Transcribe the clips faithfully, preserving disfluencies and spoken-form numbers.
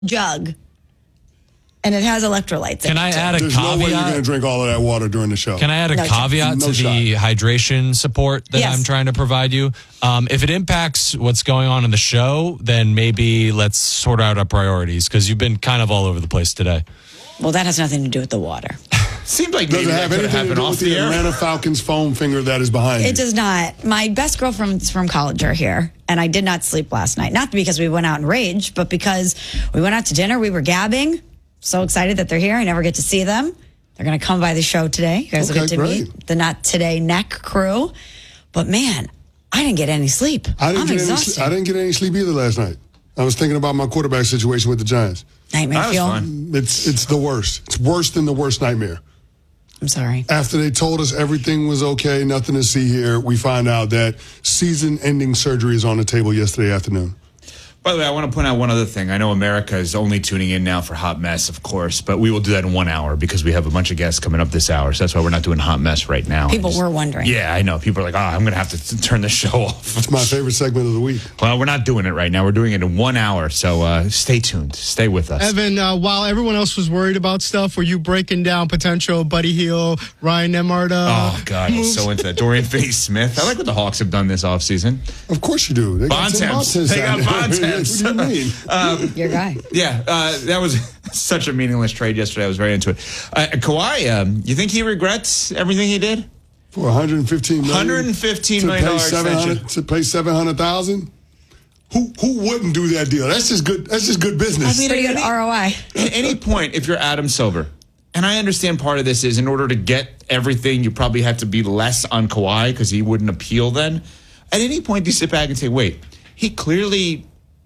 jug. And it has electrolytes. Can in I it. add a There's caveat? no way you're going to drink all of that water during the show. Can I add a No caveat no to the shot. hydration support that Yes. I'm trying to provide you? Um, if it impacts what's going on in the show, then maybe let's sort out our priorities because you've been kind of all over the place today. Well, that has nothing to do with the water. Seems like Does maybe it that have could anything to happen do off with the the air. Atlanta Falcons foam finger that is behind you? It does not. My best girlfriends from college are here, and I did not sleep last night. Not because we went out and raged, but because we went out to dinner. We were gabbing. So excited that they're here. I never get to see them. They're going to come by the show today. You guys will Okay, get to great. meet the Not Today Neck crew. But man, I didn't get any sleep. I didn't I'm get any. exhausted. sl- I didn't get any sleep either last night. I was thinking about my quarterback situation with the Giants. Nightmare That was fuel. fun. It's it's the worst. It's worse than the worst nightmare. I'm sorry. After they told us everything was okay, nothing to see here, we find out that season-ending surgery is on the table yesterday afternoon. By the way, I want to point out one other thing. I know America is only tuning in now for Hot Mess, of course, but we will do that in one hour because we have a bunch of guests coming up this hour. So that's why we're not doing Hot Mess right now. People Just- were wondering. Yeah, I know. People are like, oh, I'm going to have to t- turn the show off. It's my favorite segment of the week. Well, we're not doing it right now. We're doing it in one hour. So uh, stay tuned. Stay with us. Evan, uh, while everyone else was worried about stuff, were you breaking down potential Buddy Hield, Ryan Nemarda? Oh, God, I was so into that. Dorian Finney-Smith. I like what the Hawks have done this offseason. Of course you do. They got Tim Bontemps. Bontemps They got down there. Bontemps. What do you mean? Your guy. Yeah, uh, that was such a meaningless trade yesterday. I was very into it. Uh, Kawhi, um, you think he regrets everything he did? For one hundred fifteen million dollars. one hundred fifteen to million pay dollars seven hundred extension. to pay seven hundred thousand. Who who wouldn't do that deal? That's just good. That's just good business. I mean, Pretty at good any- R O I. At any point, if you're Adam Silver, and I understand part of this is in order to get everything, you probably have to be less on Kawhi because he wouldn't appeal then. At any point, do you sit back and say, wait, he clearly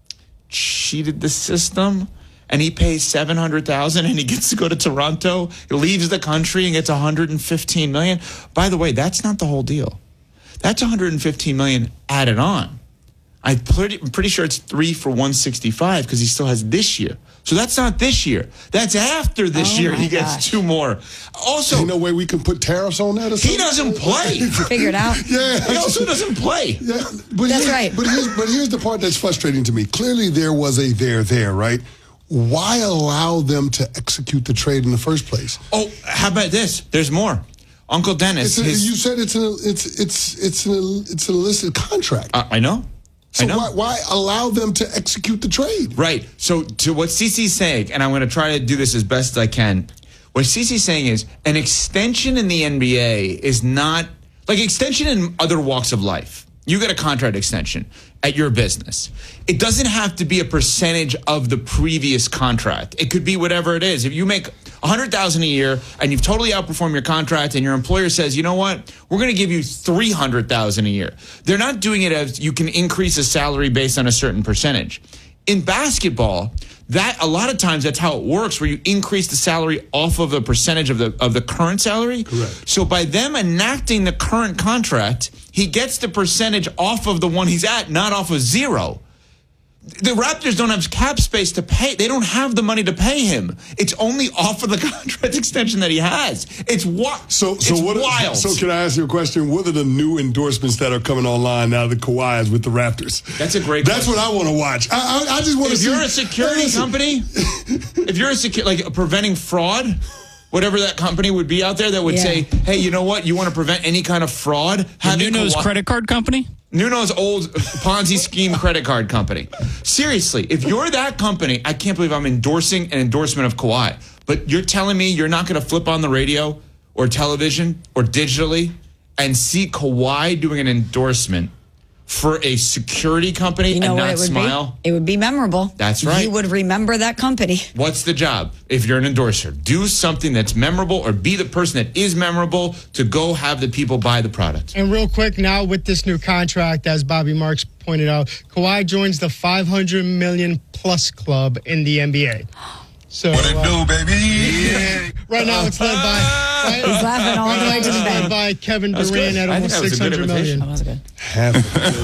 cheated the system and he pays seven hundred thousand dollars and he gets to go to Toronto, he leaves the country and gets one hundred fifteen million dollars. By the way, that's not the whole deal. That's one hundred fifteen million dollars added on. I'm pretty, I'm pretty sure it's three for one sixty-five because he still has this year. So that's not this year. That's after this Oh year. my He gets gosh. two more. Also, Ain't no way we can put tariffs on that or something? he doesn't play. Figure it out. Yeah. He also doesn't play. Yeah, but That's here's, right. But here's, but here's the part that's frustrating to me. Clearly, there was a there there, right? Why allow them to execute the trade in the first place? Oh, how about this? There's more. Uncle Dennis. It's a, his- you said it's an it's it's it's an it's an illicit contract. I I know. I so know. why why allow them to execute the trade? Right. So to what Cece's saying, and I'm going to try to do this as best as I can. What Cece's saying is an extension in the N B A is not like extension in other walks of life. You get a contract extension at your business. It doesn't have to be a percentage of the previous contract. It could be whatever it is. If you make one hundred thousand dollars a year and you've totally outperformed your contract and your employer says, you know what, we're going to give you three hundred thousand dollars a year. They're not doing it as you can increase a salary based on a certain percentage. In basketball, that a lot of times that's how it works, where you increase the salary off of a percentage of the of the current salary. Correct. So by them enacting the current contract, he gets the percentage off of the one he's at, not off of zero. The Raptors don't have cap space to pay. They don't have the money to pay him. It's only off of the contract extension that he has. It's what? So so it's what? wild. So can I ask you a question? What are the new endorsements that are coming online now that Kawhi is with the Raptors? That's a great That's question. what I want to watch. I I, I just want to If see. you're a security Hey, listen. company, if you're a secu- like preventing fraud, whatever that company would be out there that would Yeah. say, hey, you know what? You want to prevent any kind of fraud? Having Nuno's Kawhi- credit card company? Nuno's old Ponzi scheme credit card company. Seriously, if you're that company, I can't believe I'm endorsing an endorsement of Kawhi. But you're telling me you're not going to flip on the radio or television or digitally and see Kawhi doing an endorsement for a security company You know and what not it would smile? be? It would be memorable. That's right. You would remember that company. What's the job if you're an endorser? Do something that's memorable or be the person that is memorable to go have the people buy the product. And real quick, now with this new contract, as Bobby Marks pointed out, Kawhi joins the five hundred million plus club in the N B A. So What it uh, do, baby? yeah, right now it's led by right, He's laughing all right the now way to it's the led bank. by Kevin That was Durant good. at I think almost that was a six good hundred imitation. million. That was good. Half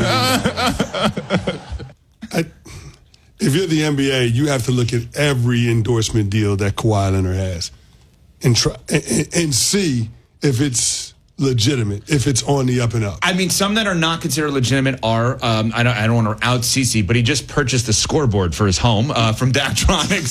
a billion. I, if you're the N B A, you have to look at every endorsement deal that Kawhi Leonard has, and try and, and see if it's legitimate if it's on the up and up. I mean, some that are not considered legitimate are. Um, I don't. I don't want to out C C, but he just purchased a scoreboard for his home uh, from Daktronics.